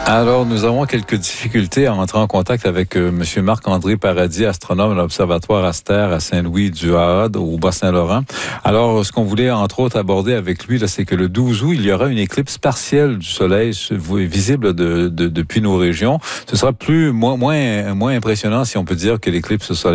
Alors, nous avons quelques difficultés à entrer en contact avec M. Marc-André Paradis, astronome à l'Observatoire Aster à Saint-Louis-du-Haad, au Bas-Saint-Laurent. Alors, ce qu'on voulait, entre autres, aborder avec lui, là, c'est que le 12 août, il y aura une éclipse partielle du Soleil visible depuis nos régions. Ce sera moins impressionnant, si on peut dire, que l'éclipse solaire